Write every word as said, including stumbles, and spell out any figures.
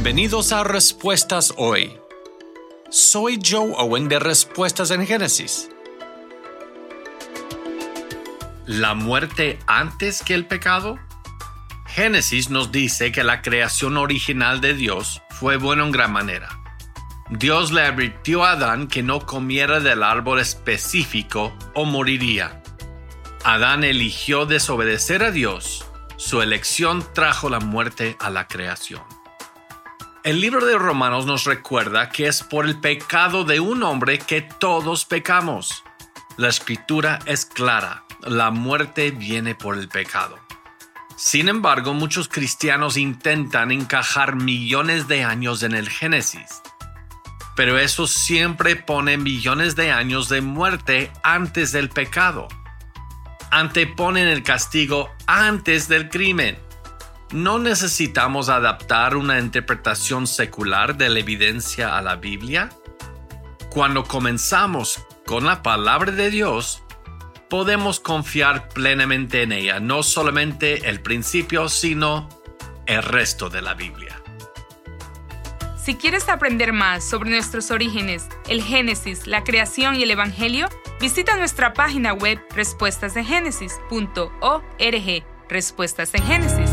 Bienvenidos a Respuestas Hoy. Soy Joe Owen de Respuestas en Génesis. ¿La muerte antes que el pecado? Génesis nos dice que la creación original de Dios fue buena en gran manera. Dios le advirtió a Adán que no comiera del árbol específico o moriría. Adán eligió desobedecer a Dios. Su elección trajo la muerte a la creación. El libro de Romanos nos recuerda que es por el pecado de un hombre que todos pecamos. La escritura es clara, la muerte viene por el pecado. Sin embargo, muchos cristianos intentan encajar millones de años en el Génesis. Pero eso siempre pone millones de años de muerte antes del pecado. Anteponen el castigo antes del crimen. No necesitamos adaptar una interpretación secular de la evidencia a la Biblia. Cuando comenzamos con la palabra de Dios, podemos confiar plenamente en ella, no solamente el principio, sino el resto de la Biblia. Si quieres aprender más sobre nuestros orígenes, el Génesis, la creación y el Evangelio, visita nuestra página web respuestas en génesis punto org. Respuestas en Génesis.